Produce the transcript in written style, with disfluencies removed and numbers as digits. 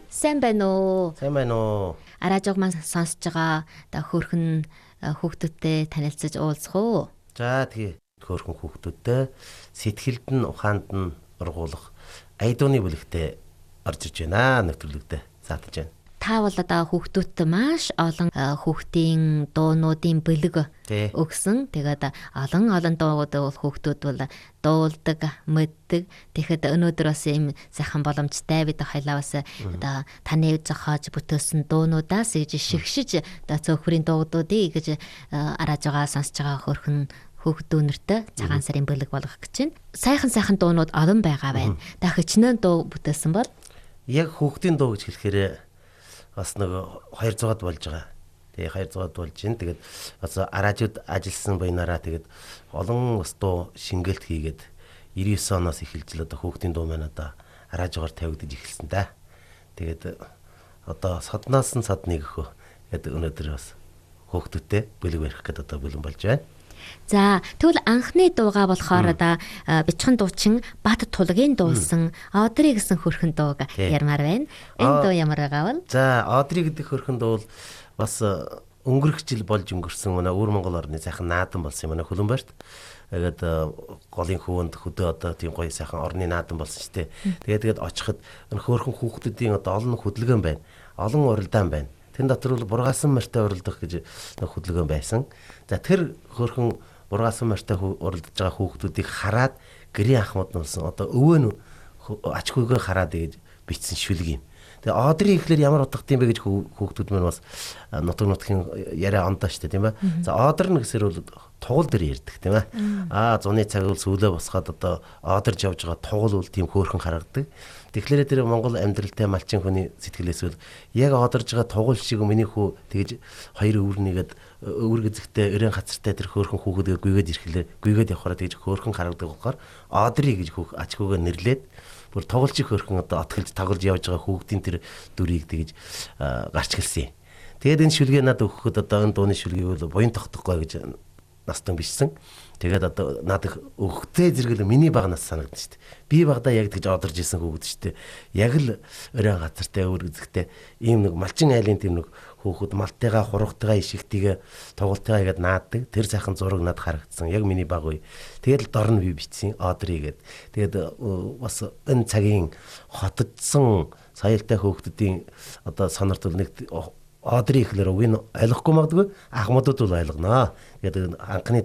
Сайн байна уу? Сайн байна уу? Араажиг маань сонсож байгаа хөөрхөн хүүхдүүдтэй танилцаж уулзах уу? За тэгээ хөөрхөн хүүхдүүдтэй сэтгэлд нь ухаанд нь ургуулах айдууны бүлэгтээ орж иж байна нэвтрүүлэгтээ заатаж байна. Та бол одоо хүүхдүүдтэй маш олон хүүхдийн дуунуудын бэлэг өгсөн. Тэгээд олон дууууд бол хүүхдүүд бол дуулдаг, мэддэг. Тэгэхэд өнөөдөр бас ийм сайхан боломжтой бид хоёлаа бас одоо таны зохиож бүтээсэн дуунуудаас гэж шигшиж одоо цөөхрийн дуудуудыг гэж арааж байгаа сонсож байгаа хөрхөн хүүхдүүнэртэй цагаан сарын бэлэг болгох гэж байна. Сайхан дуунууд олон байгаа байна. Та хичнээн дуу бүтээсэн бол яг хүүхдийн дуу гэж хэлэхээр бас нэг 200-ад болж байгаа. Тэгээ 200-ад болж байна. Тэгээд бас араажууд ажилласан баянараа тэгээд олон бас дуу шингэлт хийгээд 99 оноос эхэлж л одоо хүүхдийн дуу маань одоо араажгаар тавигдаж эхэлсэн да. Тэгээд одоо содноос нь содныг өгөө. Тэгээд өнөөдөр бас хүүхдүүдтэй бэлэг барих гэдэг одоо бэлэн болж байна. За тэгвэл анхны дууга болохоор одоо бичхэн дуучин Бат Тулгийн дуулсан Одри гэсэн хөрхөн дууг ярмаар байна. Энэ дуу ямар байгаа вэ? За Одри гэдэг хөрхөн дуу бас өнгөрөх жил болж өнгөрсөн манай өвөр Монгол орны сайхан наадан болсон юм манай Хөлбөмбөрт. Тэгээд голын хөвөнд хөдөө одоо тийм гоё сайхан орны наадан болсон шүү дээ. Тэгээд очиход энэ хөөрхөн хүүхдүүдийн одоо олон хөдөлгөөн байна. Олон уралдаан байна. Тэн дотор бол бургаасан морьтой уралдах гэж нэг хөдөлгөөн байсан. За тэр хөөрхөн бургаасан морьтой уралдаж байгаа хүүхдүүдийг хараад гэрийн ахмад нуулсан одоо өвөө нь ач хүйгөө хараад гэж бичсэн шүлэг юм. Тэгээ Одри ихлээр ямар утгатай юм бэ гэж хүүхдүүд маань бас нутгийн яриа ондоо штэ тийм ба. За Одри гэсээр бол тугал дээр ярьдаг тийм ба. Зуны цаг бол сүүлээ босгаад одоо одорж явж байгаа тугал бол тийм хөөрхөн харагдаг. Тэгэхээр тэр Монгол амьдралтай малчин хүний сэтгэлээс бол яг одорж байгаа тугал шиг миний хүү тэгж хоёр өвөрнийгээд өвөр гэзэгтэй өрийн хацартай тэр хөөрхөн хүүхэдгээ гүйгээд явахаараа тэгж хөөрхөн харагдаг болохоор Одри гэж ач хүйгээ нэрлээд бүр тоглолчиг хөрхөн одоо отгэлж тоглож явж байгаа хүүхдийн тэр дүрийг тэгж гарч гэлсэн. Тэгээд энэ шүлгээ надад өгөхөд одоо энэ дууны шүлгийг бол буян тогтохгүй гэж настан бичсэн. Тэгээд одоо надад өгөхтэй зэрэгэл миний баг нас санагдсан шүү дээ. Би багада яг тэгж одорж исэн хүүхэд шүү дээ. Яг л өрөө газартай өргөзгтэй ийм нэг малчин айлын тийм нэг хүүхэд малтайгаа хургатайгаа ишигтийгээ тоглолтойгаа игээд нааддаг. Тэр сайхан зураг надад харагдсан. Яг миний баг үе. Тэгээд л дор нь би бичсэн Одри гээд. Тэгээд бас энэ цагийн хотодсон соёлтой хүүхдүүдийн одоо сонирхол нэг Одри ихлээр үгийг ойлгохгүй магадгүй ахмадууд бол ойлгоноо. Тэгээд анхны